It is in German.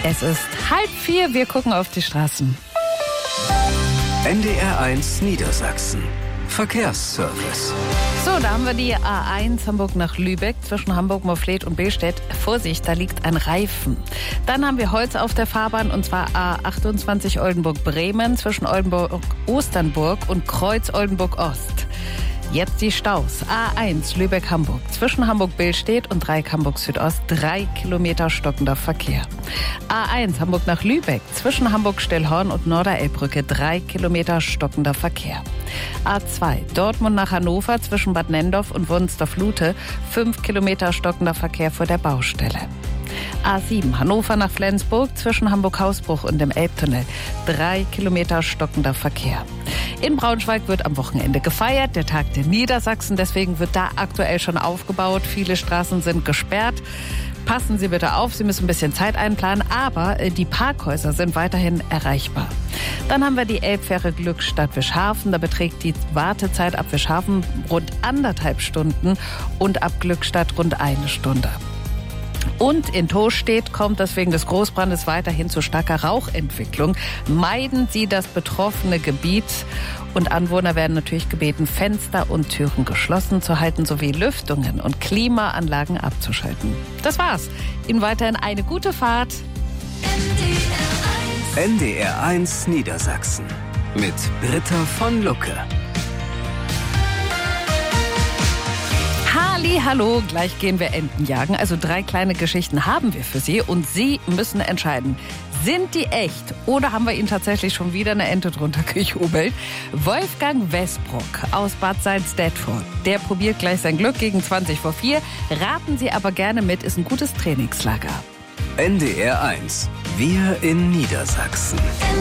Es ist 3:30, wir gucken auf die Straßen. NDR1 Niedersachsen. Verkehrsservice. So, da haben wir die A1 Hamburg nach Lübeck zwischen Hamburg-Morfleet und Billstedt. Vorsicht, da liegt ein Reifen. Dann haben wir Holz auf der Fahrbahn und zwar A28 Oldenburg-Bremen zwischen Oldenburg-Osternburg und Kreuz-Oldenburg-Ost. Jetzt die Staus. A1 Lübeck-Hamburg zwischen Hamburg-Billstedt und Dreieck-Hamburg-Südost 3 Kilometer stockender Verkehr. A1 Hamburg nach Lübeck zwischen Hamburg-Stillhorn und Norderelbbrücke 3 Kilometer stockender Verkehr. A2 Dortmund nach Hannover zwischen Bad Nenndorf und Wunstorf-Lute 5 Kilometer stockender Verkehr vor der Baustelle. A7 Hannover nach Flensburg zwischen Hamburg-Hausbruch und dem Elbtunnel 3 Kilometer stockender Verkehr. In Braunschweig wird am Wochenende gefeiert, der Tag der Niedersachsen. Deswegen wird da aktuell schon aufgebaut. Viele Straßen sind gesperrt. Passen Sie bitte auf, Sie müssen ein bisschen Zeit einplanen, aber die Parkhäuser sind weiterhin erreichbar. Dann haben wir die Elbfähre Glückstadt-Wischhafen. Da beträgt die Wartezeit ab Wischhafen rund 1,5 Stunden und ab Glückstadt rund 1 Stunde. Und in Tostedt kommt es wegen des Großbrandes weiterhin zu starker Rauchentwicklung. Meiden Sie das betroffene Gebiet. Und Anwohner werden natürlich gebeten, Fenster und Türen geschlossen zu halten, sowie Lüftungen und Klimaanlagen abzuschalten. Das war's. Ihnen weiterhin eine gute Fahrt. NDR1 Niedersachsen mit Britta von Lucke. Hallo, gleich gehen wir Enten jagen. Also 3 kleine Geschichten haben wir für Sie und Sie müssen entscheiden. Sind die echt oder haben wir Ihnen tatsächlich schon wieder eine Ente drunter gejubelt? Wolfgang Westbrock aus Bad Salzdetford, der probiert gleich sein Glück gegen 4:20. Raten Sie aber gerne mit, ist ein gutes Trainingslager. NDR1. Wir in Niedersachsen.